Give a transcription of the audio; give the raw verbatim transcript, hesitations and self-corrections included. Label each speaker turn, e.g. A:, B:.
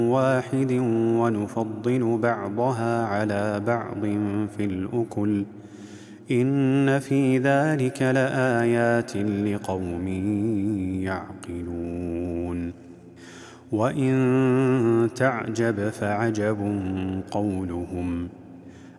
A: واحد ونفضل بعضها على بعض في الأكل إن في ذلك لآيات لقوم يعقلون. وإن تعجب فعجب قولهم